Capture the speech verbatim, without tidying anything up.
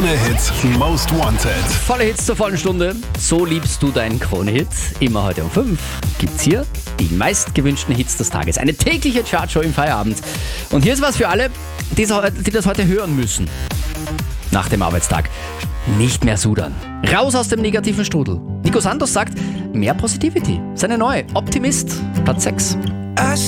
Krone-Hit Most Wanted. Volle Hits zur vollen Stunde. So liebst du deinen Krone-Hit. Immer heute um fünf gibt's hier die meistgewünschten Hits des Tages. Eine tägliche Chartshow im Feierabend. Und hier ist was für alle, die das heute hören müssen. Nach dem Arbeitstag. Nicht mehr sudern. Raus aus dem negativen Strudel. Nico Santos sagt, mehr Positivity. Seine neue Optimist. Platz sechs.